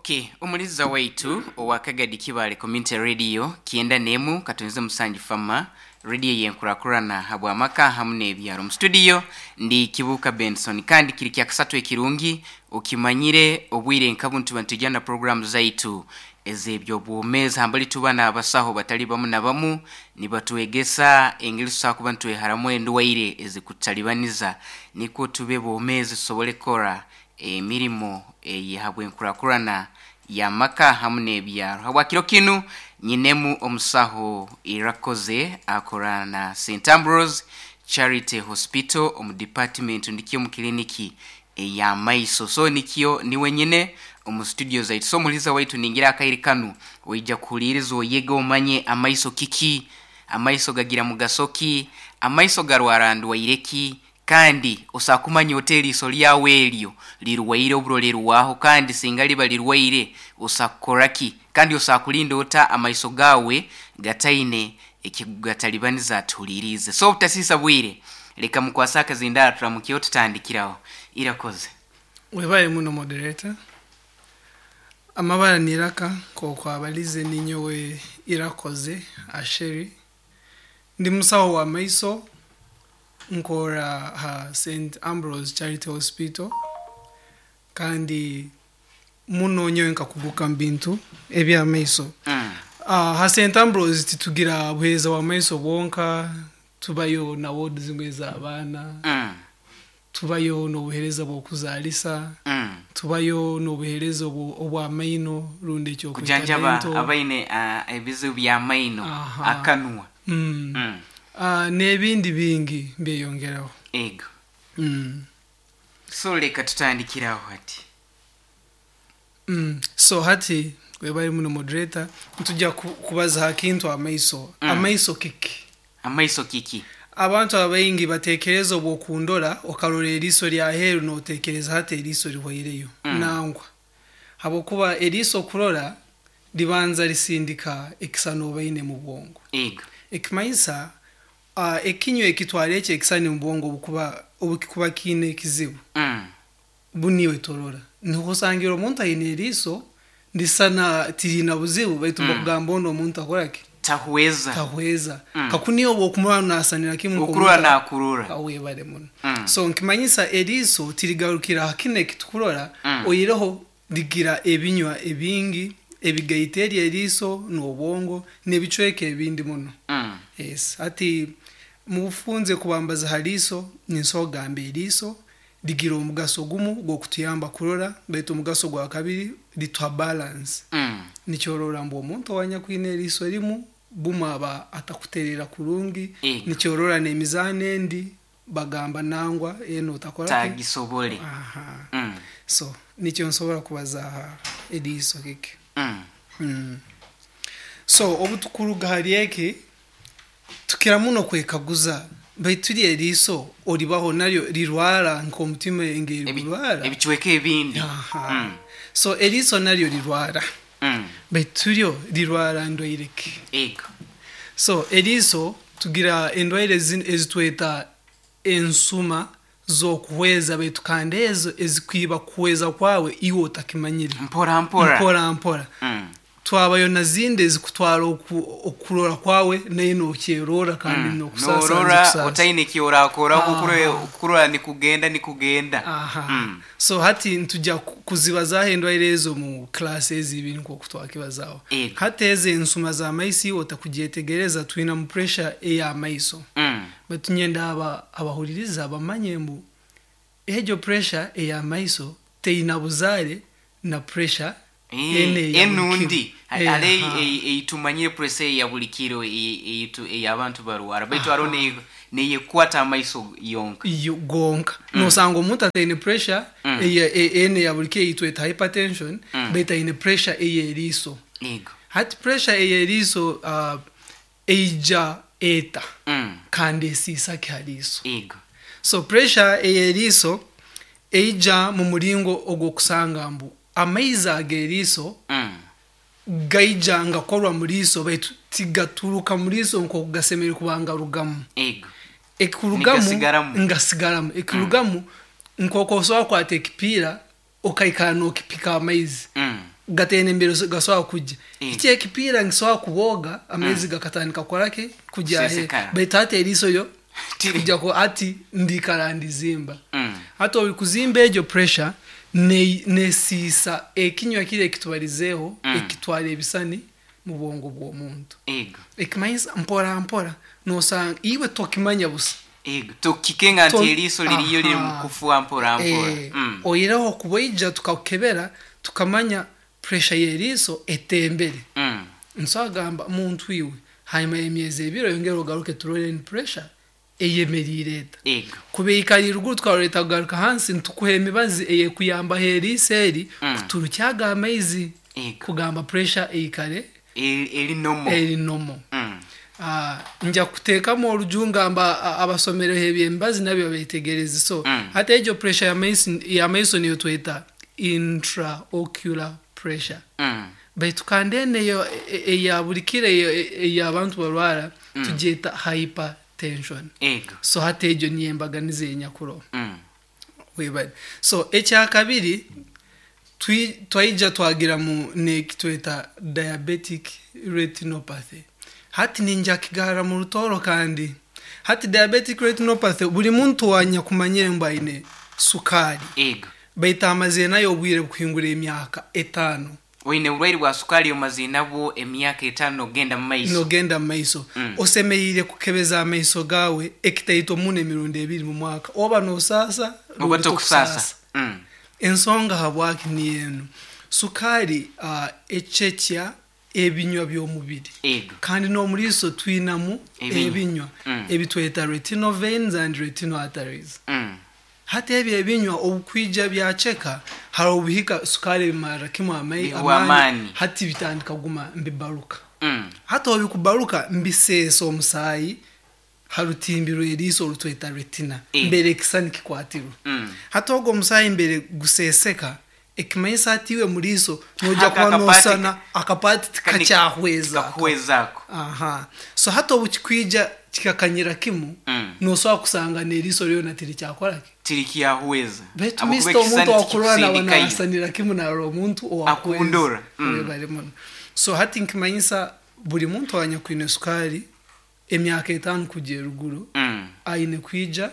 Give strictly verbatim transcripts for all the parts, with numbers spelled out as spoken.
Okay, omuliza waitu owakagadi kibale community radio kienda nemu katunze musanji fama radio yenkurakurana habwa maka hamune byaro mu studio ndi Kibuka Benson kandi kiri kya kasatu ekirungi ukimanyire obwire nkabuntu bantujana program zaitu ezebyo bwomeza hambali tubana abasaho batali bamu na bamu nibatuegesa engiliso akubantu eharamu endwaire ezikutalibaniza niko tube bwomeza sobole kora emirimo eyihabwe nkurakurana ya maka hamune byaro habwa kiro kinu nyinemu omusaho irakoze akorana Saint Ambrose Charity Hospital omu department ndikyo mu kliniki ya maiso so nikyo niwe nyine omu studio zaitu so muliza waitu ningira akairi kanu oija kulirizo yega omanye amaiso kiki amaiso gagira mugasoki amaiso garwarandu waireki kandi osakumanya hoteli soli yawe elio liruwaire oburolero waho kandi singali baliruwaire osakoraki kandi osakulinda ota amaiso gawe gataine ekigugatalibaniza tulirize so utasisa bwire leka mukwasaka zindara turamukiyo tutandikiraho irakoze webaye muno moderator amabara niraka ko kwabalize ninyowe irakoze asheri ndi musawo wa maiso nkora ha Saint Ambrose Charity Hospital kandi muno nyowe nkakuguka mbintu ebya maiso mm. uh, ha Saint Ambrose titugira buheza wa maiso bonka tubayo na ward zingweza abana mm. tubayo no buhereza bwo kuzalisa mm. tubayo no buhereza obwa maino runde cyo kujanjaba abaine uh, ebizu bya maino akanwa mm. mm. Ah uh, nebindi bingi mbeyongeraho ego mm. so leka tutandikiraho ati mm. so hati webaye muno moderator ntujja kubaza hakintu amaiso mm. amaiso kiki amaiso kiki abantu abayingi batekereza obokundora okarora eriso lya heru no tekereza hate eriso lihoireyo mm. nangwa habo kuba eriso kurora libanza lisindika ekisano bayine mu bwongo ego ekimaisa uh, ekinyo ekitware eche ekisani mu bwongo bukuba obukikuba kine kizibu mm. buniwe torora niho sangira omuntu ayine eriso ndisana tirina buzibu baitu mm. bogamba omuntu akoraki tahweza tahweza mm. kakuniyo bokumwana nasanira kimu okurura na kurura awe bare muno mm. so nkimanyisa eriso tirigarukira hakine kitukurora mm. oyireho digira ebinywa ebingi ebigaiteri eriso n'obwongo nebicweke ebindi muno mm. yes ati mufunze kubambaza haliso ninsogambe eriso digira omugaso gumu go kutuyamba kurora beto mugaso gwa kabiri litwa balance mm. nicyorora mbo omuntu wanya kwine eriso limu bumaba atakuterera kurungi nicyorora nemizane ndi bagamba nangwa eno takora tagisobole aha mm. so nicyo nsobora kubaza eriso kike mm. mm. so obutukuru gaharieke tukira muno kwekaguza baituri eriso oribaho naryo rirwara nko mutima engeri rirwara ebichweke ebindi mm. so eriso naryo rirwara mm. baiturio rirwara ndoireke ego so eriso tugira endwaire ezitweta ensuma zo kuweza betu kandezo ezikwiba kuweza kwawe iwo utakimanyire mpora mpora mpora mpora mm. twabayo nazinde zikutwara okurora kwawe neno kyerora kandi mm. no kusasa norora otaine kiora akora okure okurora ni kugenda ni kugenda aha mm. so hati ntujja kuzibaza hendwa irezo mu classes ibintu ko kutwakibazaho hateze nsuma za maisi otakujetegereza twina mu pressure eya maiso mm. batunyenda aba abahuririza abamanyembu ejo pressure eya maiso teina buzare na pressure ene enundi ale eitumanyire pressure ya bulikiro eitu yabantu barwara baitu arone neye kwata maiso yonka gonka no sango omuntu atine pressure ene ya bulikiro eitu hypertension beta ine pressure eyeriso ego hat pressure eyeriso uh, eija eta mm. kandi sisa kyaliso ego so pressure eyeriso eija mu muringo ogo kusanga mbu amaiza ageriso mm. gaijanga korwa muriso baitu tigaturuka muriso nko kugasemera kubanga rugamu ego ekurugamu ngasigaramu ekurugamu mm. nko koso kwate kipira okaikano kipika amaizi mm. gatene mbere gaswa kujya iki ekipira ngiswa kuboga amezi gakatandika korake kujya he betate eriso yo kujya ko ati ndikarandi zimba hato uri kuzimba ejo pressure ne nesisa ekinywa kire kitwarizeho ekitware ebisani mu bongo bwo muntu ego ekimanyisa mpora mpora no sang iwe tokimanya busa ego tokikenga ati eriso liriyo liri mukufuwa mpora mpora mm. Oyiraho kuboija tukakebera tukamanya pressure yeriso etembere mm. Nsagamba muntu iwe hanyuma yemyeze biro yongero garuke turore pressure eyemerireta ego kubeyikari rugu twareta garuka hansi ntukuheme bazi eye kuyamba heriseri mm. kuturukyaga amaizi kugamba pressure eyikare eri nomo eri nomo mm. Ah, njya kutekamo urujungamba abasomero hebyembazi nabyo betegereza so mm. hata ejo pressure ya mason ya mason yo tweta intraocular pressure mm. baitu kandene yo ya burikire ya abantu barwara mm. tujeta hypertension ego so hata ejo niyembaga nizenya kuro mm. webali so echa kabiri twi twaija twagira mu nek tweta diabetic retinopathy hati ninja kigara mu rutoro kandi hati diabetic retinopathy buri muntu wanya kumanyire mbaine sukari ego baita amazena yo bwire bukwingura emyaka etano oine urwairi rwa sukari omazina bo emyaka etano genda maiso no genda maiso mm. Osemeire kukebeza amaiso gawe ekitaito mune mirundi ebiri mu mwaka oba no sasa oba tokusasa mm. Ensonga habwaki niyenu sukari uh, echechya ebinywa by'omubiri ego kandi no muriso twinamu ebinywa mm. ebitweta retinal veins and retinal arteries mm. hata ebi ebinywa obukwija byacheka haro buhika sukari mara kimwa mai amani hati bitandika guma mbibaruka mm. hata obikubaruka mbiseso omusayi harutimbiro eriso rutweta retina e. mbere kisani kikwatiro mm. hata ogo musayi mbere guseseka ekimanyisa atiwe muriso noja kwanosana akapati tikachahweza kahwezako aha so hata obukikwija kikakanyira kimu mm. no so akusanga neriso ryo natiri cyakorake tirikiya hweza betu mister umuntu wakurana wanasanira kimu na ro muntu oakundura mm. So hati nkimanyisa buri muntu wanya kwine sukari emyaka etanu kujye ruguru mm. aine kwija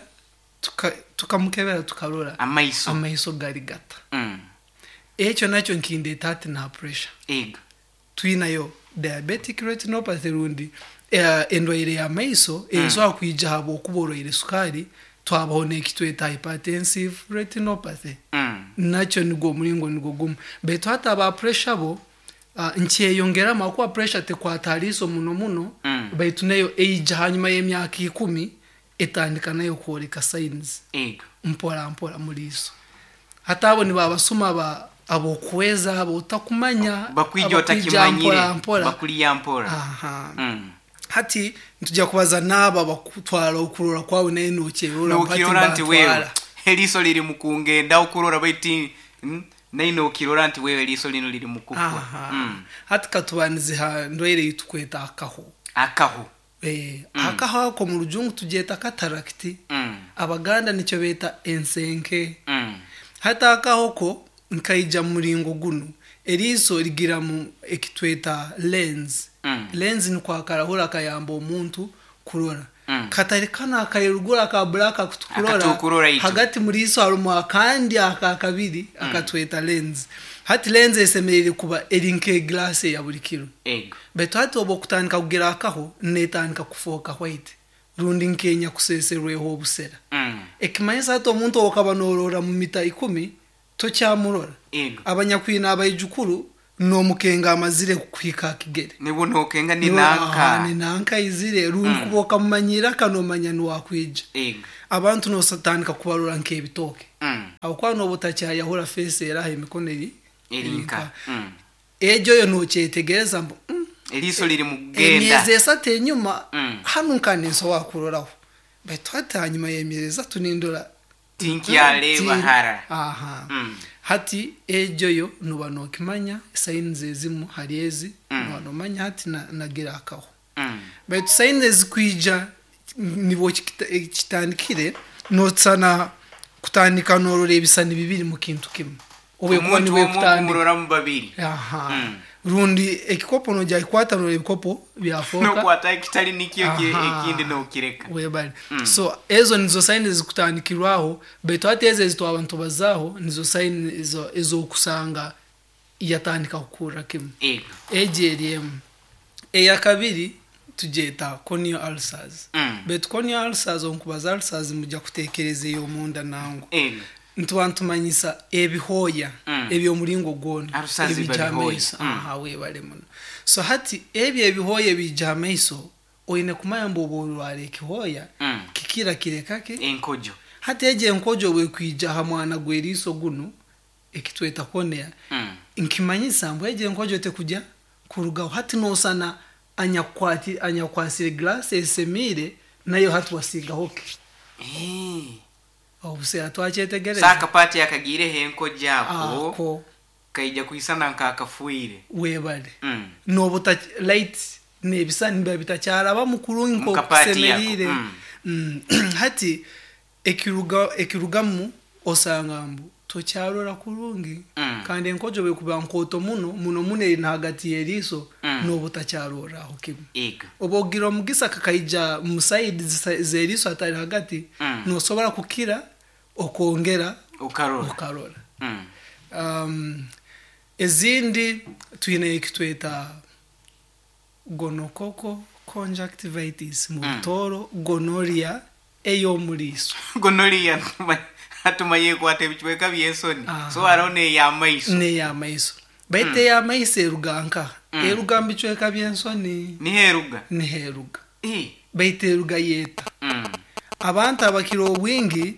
tukamukebera tuka tukarora amaiso amaiso gari gata mm. Echo nacho nkinde tati na pressure ego twina yo diabetic retinopathy rundi uh, endwaire ya maiso mm. ezo akwija habo kuboroire sukari twabone kitweta hypertensive retinopathy mm. Nacho nigo muringo nigo gum beto hata ba pressure bo uh, nchiye yongera makwa pressure te kwatariso muno muno mm. beto nayo age hanyuma y'emyaka ikumi etandika nayo koreka signs ego mpora mpora muriso hata abo ni babasuma ba abo kweza abo takumanya bakwijyo takimanyire bakuri yampora aha mm. Hati ntujya kubaza naba bakutwara okurora kwawe naye nokerora mpati wewe eliso liri mukungenda okurora baiti mm? naye nokirora nti wewe eliso lino liri mukufwa mm. Hati katubanize ha ndoire yitukweta akaho akaho eh mm. Akaho ko mu rujungu tujeta katarakti mm. Abaganda nicyo beta ensenke mm. Hata akaho ko nkaija muringo guno eriso rigira mu ekitweta lens mm. Lens ni kwa karahura kayamba omuntu kurora mm. Katari kana akayirugura ka black akutukurora hagati muri iso harumu akandi akakabiri mm. Akatweta lens hati lens esemerere kuba erinke glass ya buri kilo ego beto hati obo kutandika kugira akaho netandika kufoka white rundi nkenya kuseserweho obusera mm. Ekimanyisa hati omuntu okabanorora mu mita ikumi to cyamurora ego abanyakwina abayijukuru no mukenga amazire kukwika kigere nibo nokenga ni nanka ni nanka izire rundi mm. Kuboka mumanyira kanomanya no wakwija ego abantu no satanika kubarura nke bitoke mm. Abakwa no butacya yahura face era imikoneri erinka mm. Ejo yo no cyetegereza mbo mm. Eliso liri mugenda emyeze sate nyuma mm. Hanu kaneso wakuroraho betwata nyuma yemyeza tunindora tinki yale bahara aha mm. Hati ejo yo nuba nokimanya signs ezimu hariezi mm. Nuba nomanya hati na nagira akaho mm. But signs kwija nibo kitandikire no tsana kutandika norore bisani bibiri mu kintu kimwe obe kuba niwe kutandika murora mu babiri aha mm. rundi ekikopo no jaikwata no ebikopo byafoka no kwata ekitali nikyo ekindi no kireka webali mm. so ezo nizo sign zikutandikirwaho beto ateze zito abantu bazaho nizo sign ezo ezo kusanga yatandika kukura kim ego ejeriem eya kabiri tujeta corneal ulcers mm. beto corneal ulcers onkubaza ulcers mujya kutekereza yo munda nango ego ntwantumanyisa ebihoya mm. ebyo mulingo gona ebijameiso mm. aha webale muno so hati ebyo ebihoya bijameiso oyine kumanya mbobo lwale kihoya mm. kikira kirekake enkojo hati eje enkojo bwe kwija hamwana gweriso guno ekitweta konea mm. nkimanyisa mbwe eje enkojo te kujya kurugaho hati no sana anyakwati anyakwasire glass esemire nayo hati wasiga hoke eh obuse atwachetegereza saka pati yakagire henko jako ako kaija kuisana nkakafuire webale mm. no buta light nebisa nimba bitacyara bamukurunko kusemerire mm. mm. hati ekiruga ekirugamu osangambu tocyarora kurungi mm. kandi enkojo be kuba nkoto muno muno mune ntagati yeriso mm. no butacyarora hokimu ego obogiro mugisa kakaija mu side zeriso atari hagati mm. no sobora kukira okongera ukarora ukarora mm. um ezindi twine ekitweta gonokoko conjunctivitis mutoro mm. gonorrhea eyo muliso gonorrhea atuma kwate bichweka byensoni so arone ya maiso ne ya maiso baite mm. ya maiso eruganka mm. eruga bichweka byensoni ni heruga ni heruga eh baite eruga yeta mm. abantu abakiro wingi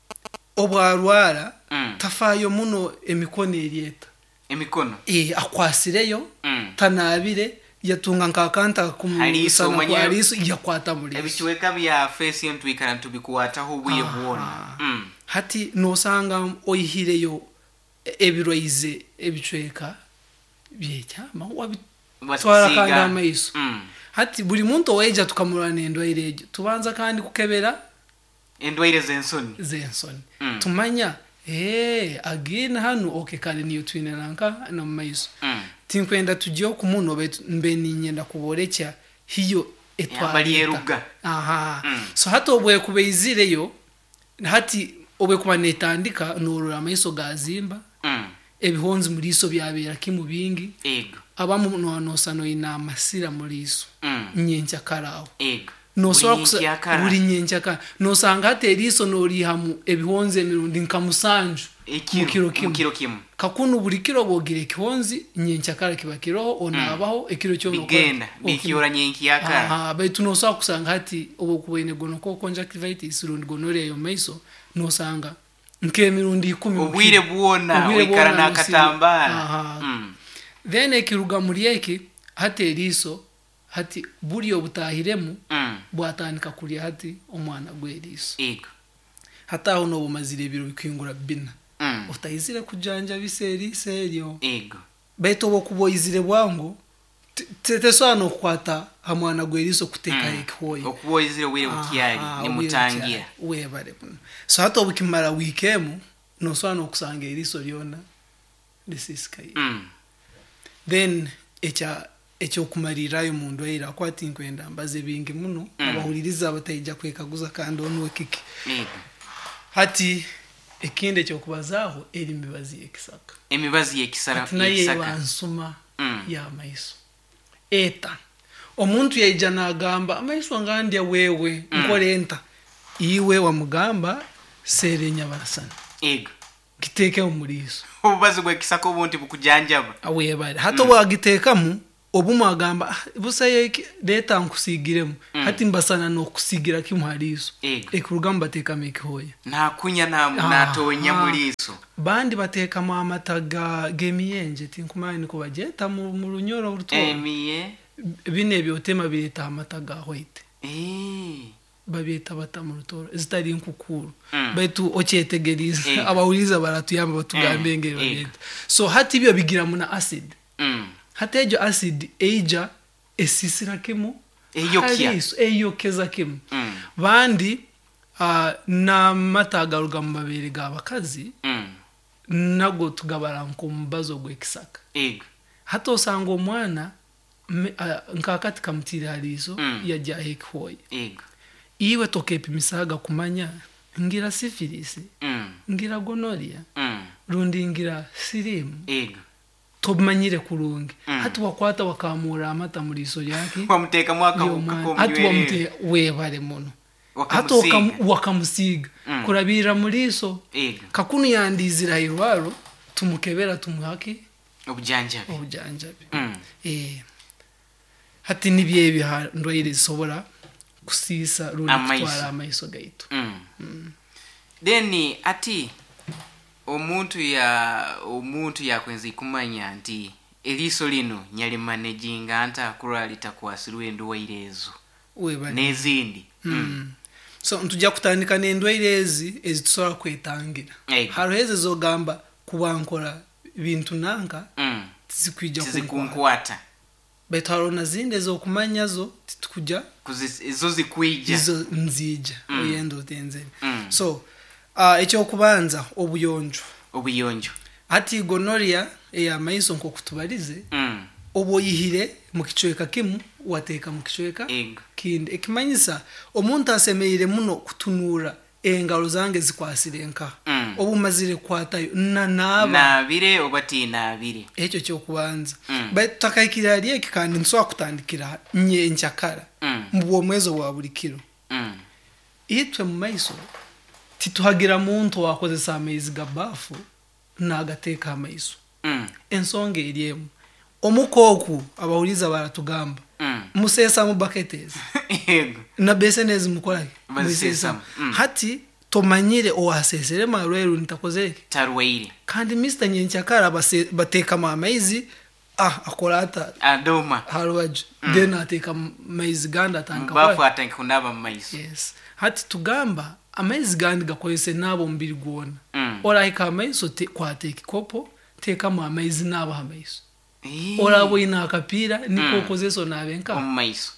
obwarwara mm. tafayo muno emikono erieta emikono eh akwasireyo mm. tanabire yatunga nkakanta kumusana kwa aliso yakwata muri ebichweka bya face yentu ikara tubikuwataho buye buona mm. hati nosanga oyihireyo ebiroize ebichweka byecyama wabitwara kandi amaiso mm. hati buri muntu weja tukamurana endwaire ejo tubanza kandi kukebera endwaire zensoni zensoni mm. tumanya eh again hanu okay kandi niyo twine nanka na maiso mm. tinkwenda tujyo kumuno mbe ninyenda kuborecha hiyo etwalita aha mm. so hato obwe kubeizireyo hati obwe kuba netandika norora amaiso gazimba mm. ebihonzi muliso byabera kimu bingi ego abamu no nosano ina masira muliso mm. nyencha karawo ego no so buri nyencha ka no sanga hateriso nori hamu ebihonzi emirundi nkamusanju ekiro kiro kimu kakunu buri kiro bogire kihonzi nyencha kara kibakiro onabaho mm. ekiro cyo no bigenda bikiora nyenki yakara aha betu no so kusanga hati obo kubene gonoko conjunctivitis rundi gonorrhea yo maiso no sanga nke mirundi ikumi obwire buona wikara na katambara mm. then ekiruga muri eki hateriso hati buri obutahiremu mm. bwatanika kuri hati omwana gweriso ego hata ono bomazire biro bikwingura bina mm. utayizire kujanja biseri seryo ego beto bo kuboyizire bwango tete sano kwata hamwana gweriso kuteka mm. ekhoye okuboyizire wire utiyari ni mutangia webare so hata obukimara wikemu no sano kusanga eriso lyona lisiskai mm. then echa echo kumarirayo mundu era kwati nkwenda mbaze bingi muno mm. abahuririza abatayija kwekaguza kandi onwe kiki ego hati ekinde cyo kubazaho eri mibazi ekisaka emibazi ekisara ekisaka bansuma mm. ya maiso eta omuntu yaija nagamba amaiso ngandi wewe mm. nkorenta iwe wa mugamba serenya barasana ego kiteke umuriso obubazi gwe kisaka obunti bukujanjaba awebare hato mm. wagitekamu obumu agamba busaye leta nkusigiremu mm. hati mbasana no kusigira kimuhariso ekurugamba bateka mekihoya na kunya na natonya muliso bandi bateka mu amataga gemiyenje tinkumani ko bageta mu runyoro ruto emiye bine byotema bireta amataga hoite eh babita batamu rutoro zitari nkukuru mm. betu ocyetegeriza eh. abawuriza baratuyamba batugambe ngero eh. leta so hati byo bigira muna acid mm. hatejo acid eja esisira kemo eyokia eyokeza kemo mm. bandi uh, na matagaruga mabere gabakazi mm. nago tugabara nko mubazo gw'ekisaka ego hata osanga omwana nkakati kamutire halizo mm. yajja hekhoye ego iwe tokepimisaga kumanya ngira syphilis mm. ngira gonorrhea mm. rundi ngira sirimu ego tobmanyire kurungi mm. hatu wakwata wakamura amata muri iso yake wamuteka mwaka uko hatu wamute webare muno hatu wakamusiga mm. kurabira muri iso ego kakunu yandizira irwaro tumukebera tumuhaki obujanjabi obujanjabi mm. eh hati nibye biha ndwaire sobora kusisa rundi kutwara amaiso gaitu mm. mm. then ati omuntu ya omuntu yakwenzi kumanya nti eliso lino nyali managing anta kurali takwasirwe ndwaire ezo nezindi mm. mm. so ntujja kutandika n'endwaire ezi ezitusobola kwetangira haroheze zogamba kubankora bintu nanka mm. tizikwijja kunkwata betaro na zinde zo kumanyazo titukujja izo zikwijja izo nzija mm. oyendo tenzeni mm. so uh, ekyo kubanza obuyonjo obuyonjo ati gonorrhea eya maiso nko kutubalize mm. oboyihire mu kichweka kimu wateka mu kichweka ego kindi ekimanyisa omuntu asemeire muno kutunura engalo zange zikwasirenka mm. obumazire kwatayo na naba nabire obati nabire ekyo kyo kubanza mm. but takayikira ali ekikandi nswa kutandikira nye nchakara mm. mu bwomwezo bwa bulikiro mm. itwe mu maiso tituhagira muntu wakozesa amaizi gabafu nagateka amaiso mm. ensonga eriemu omukoku abawuliza baratugamba mm. musesa mu buckets ego na besenezi mukolake musesa mm. hati tomanyire oasesere marweru nitakozeke tarweire kandi mister nyenchakara bateka ma amaizi ah akolata adoma harwaje mm. then ateka maizi ganda tanka bafu atanka kunaba maizi yes hati tugamba amaizi gandi gakoyese nabo mbiri gwona mm. ora hika amaizo te kwateka kopo teka ma amaizi nabo amaizo ora boina akapira niko mm. kozeso nabenka omaizo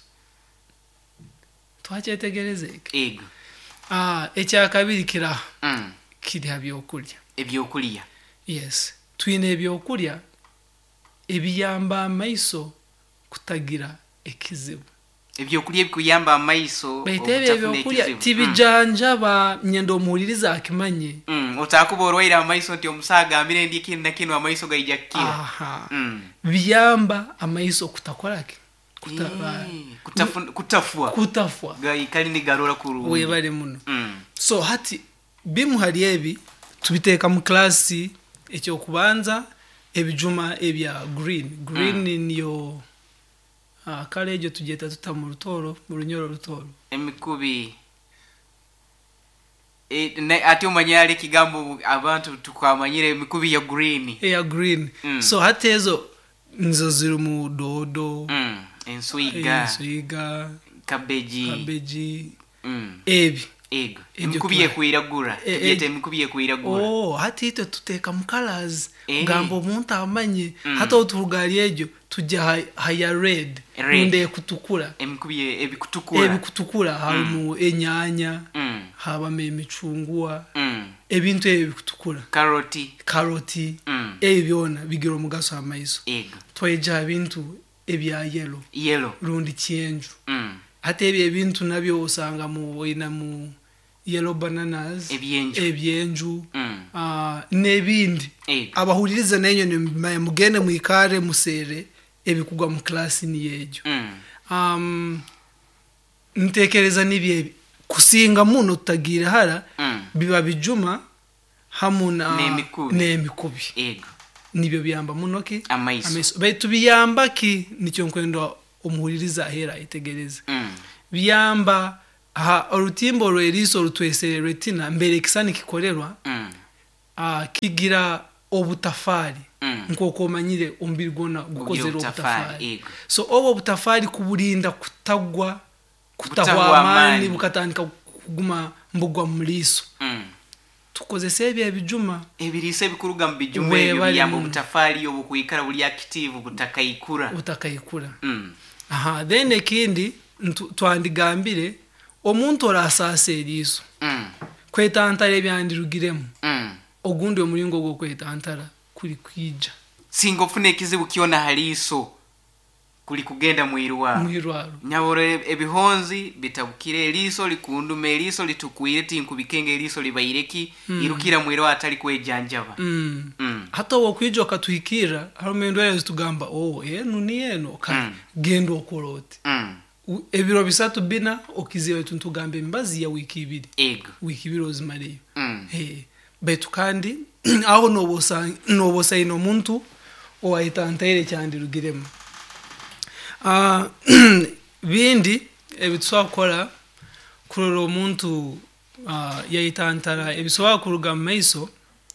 twachetegerezeke ego ah echa kabiri kira mm. kiri habyokulya ebyokulya yes twine ebyokulya ebiyamba amaiso kutagira ekizibu ebyokulya bikuyamba amaiso betebe ebyokulya tibijanja ba nyendo muhuliriza akimanye mm otakuborwaira amaiso nti omusaga ambire ndi kintu nakino amaiso gaija kira aha mm. biyamba amaiso kutakorake kutaba kutafua kutafua kutafua gai kali ni garora kuru webale muno mm. so hati bimu hari ebi tubiteka mu klasi ekyo kubanza ebijuma ebya green green mm. niyo ah kalejo tujeta tutamu rutoro mu runyoro rutoro emikubi e ne ati umanyale kigambo abantu tukwamanyire emikubi ya green ya green mm. so hatezo nzo ziri mu dodo mm. enswiga enswiga kabeji kabeji mm. ebi ego emikubiye kuiragura e, tujete emikubiye kuiragura oh hati ito tuteka mu colors e. ngambo muntu amanye mm. hata uturugali ejo tujya haya red nde kutukura emikubiye ebikutukura ebikutukura mm. hamu enyanya mm. haba mimicungwa mm. ebintu ebikutukura karoti karoti mm. ebyona bigiro mugaso amaiso ego twaija bintu ebya yellow yellow rundi cyenju mm. hata ebyo bintu nabyo usanga mu ina mu yellow bananas ebyenju ebyenju mm. ah nebindi abahuririza nenyo ni mugene mwikare musere ebikugwa mu class ni yejo mm. um ntekereza nibye kusinga muno tutagira hara mm. biba bijuma hamuna nemikubi nemikubi ego nibyo byamba muno ki amaiso amaiso baitu biyamba ki nicyo nkwendo omuhuririza ahera itegereza mm. biyamba ha orutimbo rweriso rutwesere retina mbere kisani kikorerwa mm. ah kigira obutafari mm. nkoko manyire umbirgona gukozera obutafari so obo butafari kuburinda kutagwa kutahwa amani bukatandika kuguma mbugwa muliso mm. tukozese ebya bijuma ebirise bikuruga mbijuma ebyo byambo butafari yo bukuikara buli active butakayikura butakayikura mm. aha then ekindi twandigambire omuntu orasase eriso mm. kwetantare byandirugiremo mm. ogundi omulingo gwo kwetantara kuli kwija singa ofuna ekizibu kiona haliso kuli kugenda mwirwaro mwirwaro nyabore ebihonzi bitabukire eliso likunduma eliso litukwire tinkubikenge eliso libayireki mm. irukira mwirwaro atali kwejanjaba mm. mm. hata wokwija okatuhikira harumendwa zitugamba oh eno ni eno ka mm. gendo okorote mm. ebiro bisatu bina okiziwe tuntugambe mbazi ya wiki ibiri ego wiki ibiri ozimare mm. hey betu kandi aho nobosa nobosa ino muntu owayitantaire cyandi rugiremo ah bindi ebitswakora kurora omuntu ah yayitantara ebiswa kuruga maiso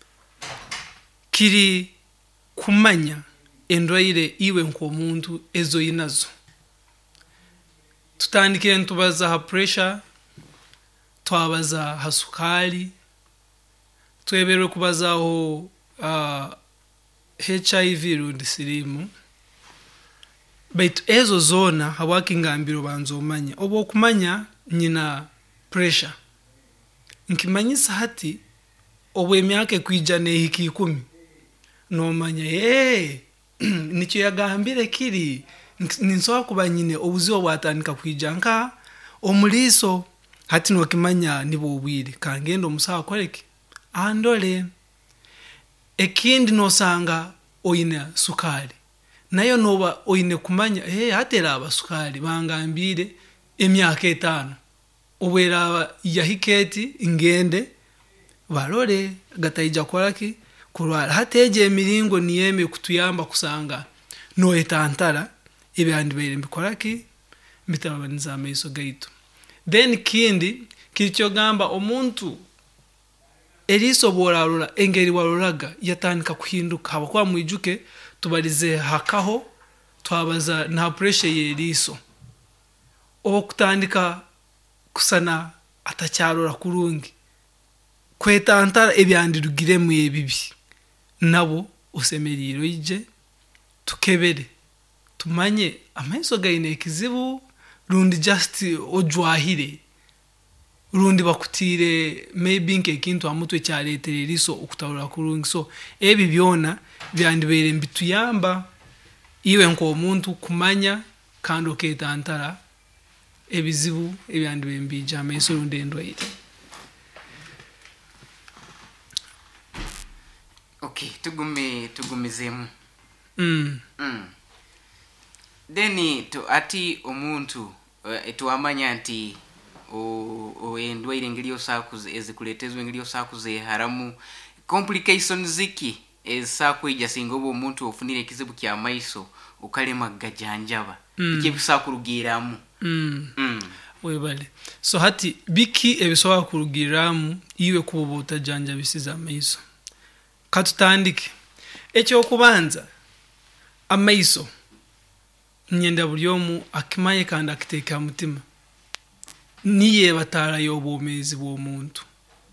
kiri kumanya endwaire iwe nko muntu ezo yinazo tutandikire ntubaza ha pressure twabaza ha sukari twebere kubazaho uh, H I V rundi sirimu but ezo zona hawaki ngambiro banzomanya obo kumanya nyina pressure nkimanyisa hati obo emyaka kwijane hiki ikumi no manya eh nicyo yagambire kiri ninsoa kubanyine obuziwo bwatandika kwijanka omuliso hati no kimanya nibo obwire kangendo musawa koreki andole ekindi nosanga oyina sukari nayo noba oyine kumanya eh hatera abasukari bangambire emyaka etano obwera yahiketi ingende barore gatayija koraki kurwara hateje emiringo niyeme kutuyamba kusanga no etantara ibyandi bere mbikoraki mitabaniza amaiso gaitu then kindi kiricyo gamba omuntu eliso borarura engeri waroraga yatandika kuhinduka abakwa mwijuke tubarize hakaho twabaza na pressure yeliso okutandika kusana atacyarora kurungi kwetantara ebyandi rugire mu ebibi nabo usemeriro ije tukebere tumanye amaiso gaine kizibu rundi just ojwahire rundi bakutire maybe nke kintu amutwe cyaretere liso okutawura kurungi so ebi byona byandibere mbituyamba iwe nko omuntu kumanya kandi oketantara ebizibu ebyandibere mbija amaiso rundi endwaire. Okay, tugume tugumizemu mm mm deni to ati omuntu uh, etuamanya nti o o endwaire ngiliyo sakuze ezikuletezwe ngiliyo sakuze haramu complications ziki ezakwija singobo omuntu ofunire kizibu kya maiso ukalema gajanjaba mm. iki bisakurugiramu mm mm webale so hati biki ebisoba kurugiramu iwe kubota janja bisiza maiso katutandike ekyo kubanza amaiso nyenda bulyomu akimaye kandi akiteka mutima niye batara yobomezi bwo muntu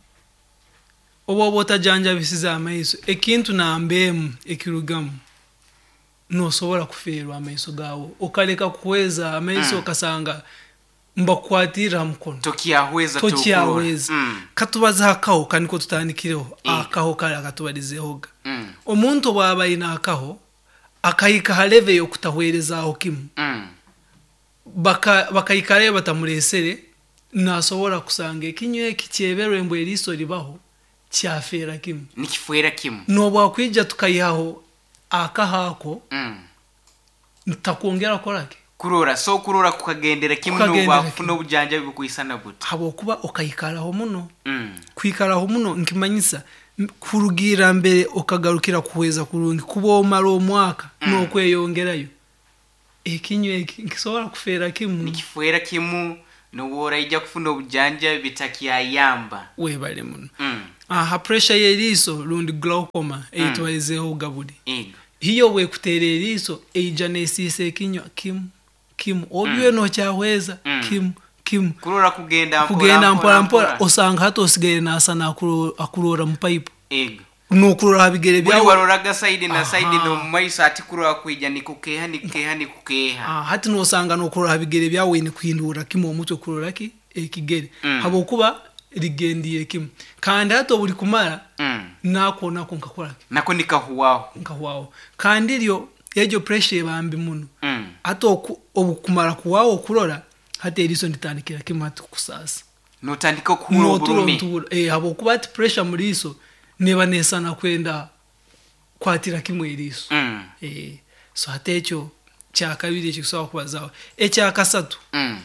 obo botajanja bisiza amaiso ekintu na mbemu ekirugamu no sobora kuferwa amaiso gawo okaleka kuweza amaiso mm. kasanga mbakwatira mkono tokiyahweza tokiyahweza mm. katubaza hakaho kaniko tutandikireho mm. akaho kala katubalizehoga mm. omuntu baba ina akaho akayika haleve yo kutahwereza aho kimu mm. baka bakayikare batamuresere nasobora kusanga ekinyo ekicyebero embo eliso libaho cyafera kimu nikifwera kimu no bwakwija tukayihaho akahako mm. ntakongera korake kurora so kurora kukagendera kimu no bafuna obujanja bikuyisana buti habo kuba okayikaraho muno mm. kwikaraho muno nkimanyisa kurugira mbere okagarukira kuweza kurungi kubomara omwaka mm. no kweyongerayo ekinyo ekisobora kufera kimu nikifwera kimu no wora ija kufuna obujanja bitakiyayamba webale muno mm. aha pressure yeliso rundi glaucoma eitwaizeho mm. gabudi ego hiyo we kutereriso ejanesise kinyo kimu kimu obiwe mm. no cyahweza mm. kimu kimu kurora kugenda mpora kugenda mpora mpora osanga hato osigere nasa na akurora mu pipe ego no kurora habigere bya waroraga side na side no maiso ati kurora kwijya ni kukeha ni kukeha ni kukeha ah hati no osanga no kurora habigere bya we ni kwindura kimu omutwe kurora ki ekigere mm. habo kuba ligendiye kimu kandi hato buli kumara mm. nako nako nkakora nako nikahuwaho nkahuwaho kandi lyo ejo pressure bambi muno mm. hato obukumara kuwaho kurora hate eriso nditandikira kimu hati kusasa notandika kuhura uburume eh habo kuba ati pressure muri iso neba nesana kwenda kwatira kimwe eriso mm. eh so hatecho cha kabiri kikusaba kubazaho echa kasatu mm.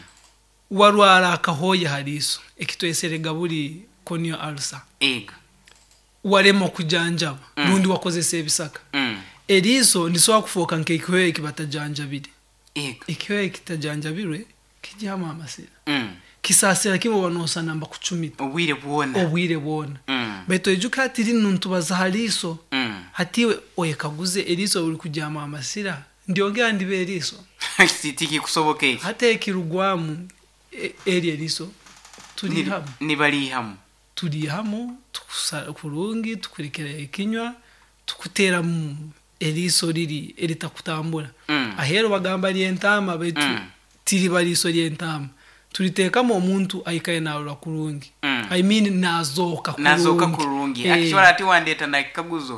warwara akahoya hariso ekitweserega buri konio ulcer ega waremo kujanjaba mm. rundi wakoze sebisaka mm. eriso niso kufoka nkekwe kibatajanja ega ikwe kitajanjabirwe kijama amasira mm. kisasira kibo banosa namba kucumita obwire bwona obwire bwona mm. beto ejukatiri nuntu bazahaliso mm. hatiwe oyekaguze eriso uri kujama amasira ndiongea ndibe eriso sitiki kusoboke hate kirugwamu e, eri eriso turi hamu ni bali hamu turi hamu tukurungi tukurikira ikinywa tukutera mu eriso riri eritakutambura mm. ahero bagamba ryentama betu mm. tiri bariso ryentama tulitekamo omuntu ayikaye nawe kurungi mm. I mean nazoka kurungi nazoka kurungi eh. Actually ati wandeta na kaguzo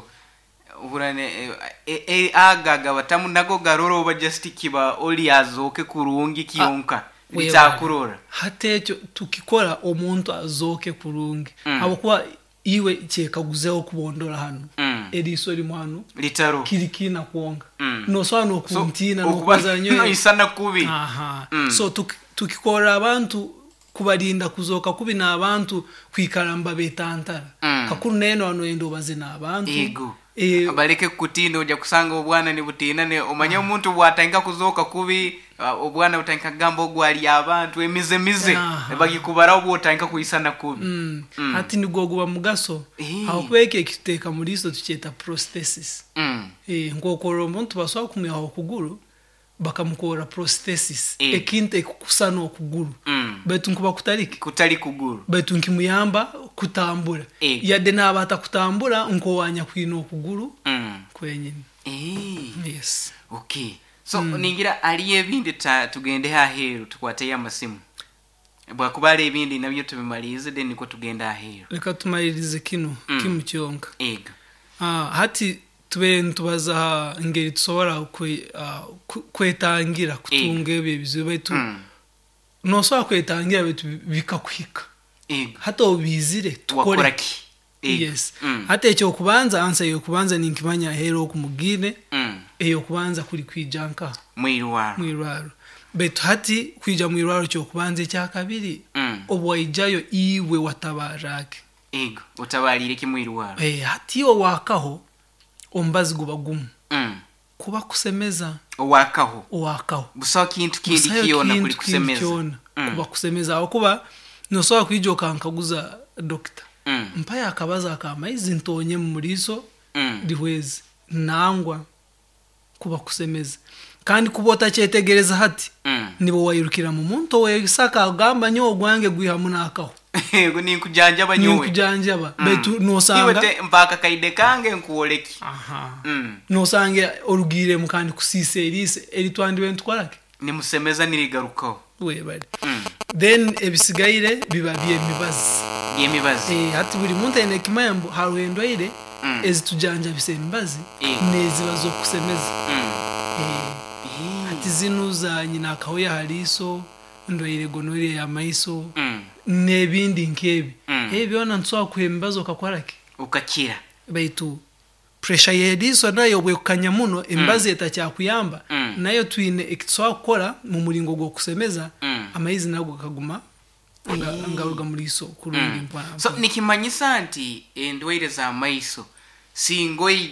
urane e, e, agaga batamu nago garoro ba just kiba oli azoke kurungi kiyonka bitakurora hatecho tukikora omuntu azoke kurungi mm. abo kuba iwe cyekaguzeho kubondora hano mm. eriso limwano litaro kirikina kuonga mm. no swano kuntina so, no kwazanyo no isana kubi aha mm. so tuk, tukikora abantu kubarinda kuzoka kubi na abantu kwikaramba betantara mm. kakuru neno ano endo baze na abantu ego e, abaleke kutina uja kusanga obwana ni butina ne omanya omuntu bwatanga kuzoka kubi uh, obwana utanka gambo gwali abantu emize mize bagi kubara obwo utanka kuisana kubi mm. mm. hati ni gogo ba mugaso e. akweke kiteka muri so tucheta prosthesis mm. eh ngokoro omuntu baswa kumya okuguru bakamukora prosthesis e. ekinte kusana okuguru mm. betu nkuba kutariki kutali kuguru betu nkimuyamba kutambura e. yade nabata kutambura nko wanya kwino okuguru mm. kwenyine eh yes okay so mm. ningira aliye bindi ta tugende haheru tukwate ya masimu bwa kubale bindi nabyo tubimalize then niko tugenda haheru reka tumayirize kino mm. kimu cyonka ega ah hati tube ntubaza ngeri tusobora kwe uh, kwetangira kutunge bye bizubetu mm. no so kwetangira betu bikakwika ega hata ubizire tukore yes mm. hata cyo kubanza ansa yo kubanza ninkimanya hero kumugine mm. eyo kubanza kuri kwijanka mwirwaro mwirwaro betu hati kwija mwirwaro cyo kubanza cya kabiri mm. obwayijayo iwe watabarake ego utabarire kimwirwaro eh hati yo wakaho ombazi gubagumu mm. kuba kusemeza wakaho wakaho busaho kintu kindi kiyona kuri kusemeza mm. kuba kusemeza aho kuba no so kwijoka nkaguza doctor mm. mpaya akabaza akama izi ntonye muriso mm. dihweze nangwa kuba kusemeza kandi kubota cyetegereza hati mm. nibo wayirukira mu muntu we saka gamba nyo gwange gwihamu nakaho ego ni kujanja banyowe ni kujanja ba mm. betu no sanga iwete mpaka kaide kange nkuoleki aha mm. no sange orugire mukandi kusise elise elitwandi bentu kwarake ni musemeza nirigarukaho we bari mm. then ebisigaire biba byemibazi yemibazi eh hati buri muntu ene kimayambo harwendo ire mm. ezitujanja bisembazi e. nezibazo kusemeza mm. eh e. hati zinuza nyina kahoya haliso ndo ire gonore ya maiso mm. nebindi nkebi mm. ebyo na ntso kwembazo kakwarake ukakira baitu pressure yediso nayo bwe kanyamuno embazi mm. etacyakuyamba mm. nayo twine ekitso gukora mu muringo go kusemeza mm. amayizi nago kaguma nga ngaruga muri so kurundi mm. mpana so nikimanyisa nti endwaire za maiso singoyi